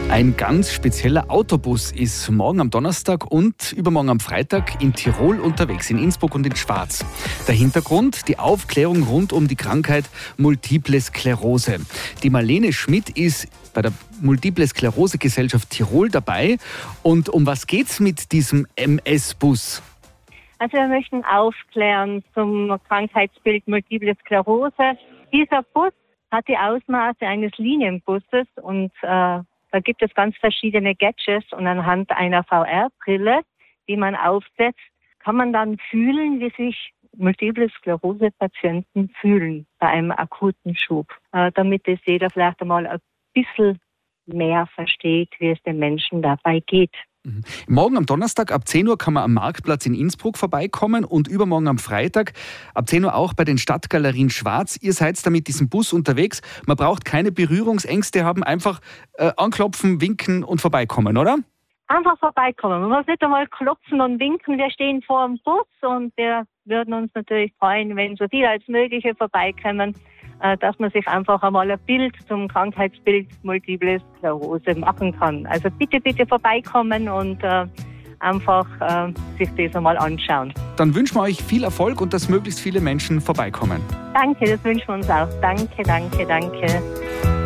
Ein ganz spezieller Autobus ist morgen am Donnerstag und übermorgen am Freitag in Tirol unterwegs, in Innsbruck und in Schwarz. Der Hintergrund: die Aufklärung rund um die Krankheit Multiple Sklerose. Die Marlene Schmidt ist bei der Multiple Sklerose Gesellschaft Tirol dabei. Und um was geht's mit diesem MS-Bus? Also wir möchten aufklären zum Krankheitsbild Multiple Sklerose. Dieser Bus hat die Ausmaße eines Linienbusses und da gibt es ganz verschiedene Gadgets und anhand einer VR-Brille, die man aufsetzt, kann man dann fühlen, wie sich Multiple Sklerose-Patienten fühlen bei einem akuten Schub, damit es jeder vielleicht einmal ein bisschen mehr versteht, wie es den Menschen dabei geht. Morgen am Donnerstag ab 10 Uhr kann man am Marktplatz in Innsbruck vorbeikommen und übermorgen am Freitag ab 10 Uhr auch bei den Stadtgalerien Schwarz. Ihr seid da mit diesem Bus unterwegs. Man braucht keine Berührungsängste haben, einfach anklopfen, winken und vorbeikommen, oder? Einfach vorbeikommen. Man muss nicht einmal klopfen und winken. Wir stehen vor dem Bus und wir würden uns natürlich freuen, wenn so viele als Mögliche vorbeikommen, dass man sich einfach einmal ein Bild zum Krankheitsbild Multiple Sklerose machen kann. Also bitte vorbeikommen und einfach sich das einmal anschauen. Dann wünschen wir euch viel Erfolg und dass möglichst viele Menschen vorbeikommen. Danke, das wünschen wir uns auch. Danke.